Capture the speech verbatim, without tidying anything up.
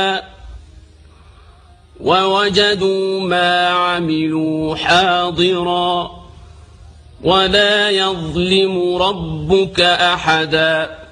ووجدوا ما عملوا حاضرا ولا يظلم ربك أحدا.